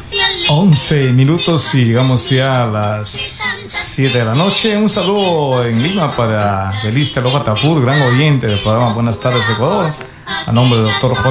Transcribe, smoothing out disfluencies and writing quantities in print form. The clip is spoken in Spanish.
11 minutos y llegamos ya a las 7 de la noche. Un saludo en Lima para Belista Loja Tafur, gran oyente del programa Buenas tardes Ecuador, a nombre del doctor J.